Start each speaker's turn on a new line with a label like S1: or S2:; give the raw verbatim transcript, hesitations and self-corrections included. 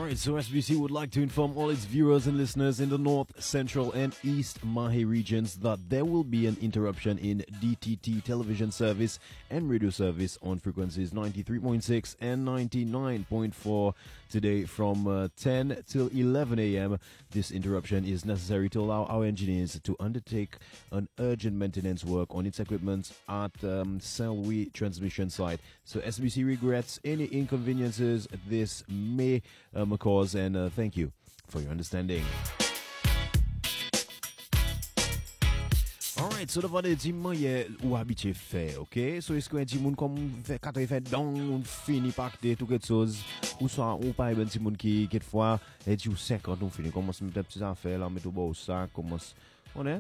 S1: Alright, so S B C would like to inform all its viewers and listeners in the North, Central and East Mahe regions that there will be an interruption in D T T television service and radio service on frequencies ninety-three point six and ninety-nine point four today from uh, ten till eleven a.m. This interruption is necessary to allow our engineers to undertake an urgent maintenance work on its equipment at um, Saint-Louis transmission site. So S B C regrets any inconveniences this may um, cause, and uh, thank you for your understanding. Alright, so devant de di manye ou habitué fait, ok? So est-ce que di moun comme fait quatre fait don ou fini pacté tout quelque chose ou soit ou pas ben di moun qui quelquefois et di ou cinquante ou fini commence mettre petites affaires là mettre au bas au sac commence on est